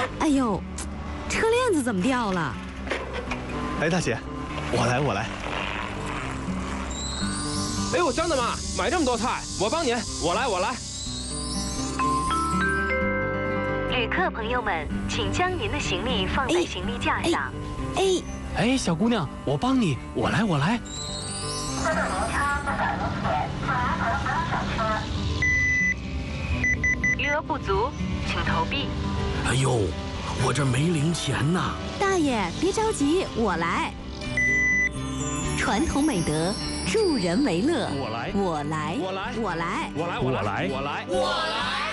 哎呦，车链子怎么掉了？ 哎，大姐，我来。 哎呦，张大妈，买这么多菜，我帮您，我来。 旅客朋友们，请将您的行李放在行李架上。 哎，小姑娘，我帮你，我来。 车的名称不等于钱，请您不要上车。余额不足，请投币。 哎呦，我这没零钱呐。 大爷，别着急，我来。传统美德，助人为乐。 我来。 我来。